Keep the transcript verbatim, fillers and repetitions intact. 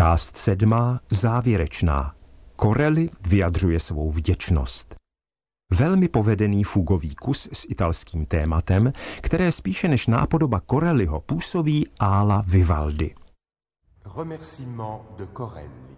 Část sedmá, závěrečná. Corelli vyjadřuje svou vděčnost. Velmi povedený fugový kus s italským tématem, které spíše než nápodoba Corelliho působí ála Vivaldi. Remerciement de Corelli.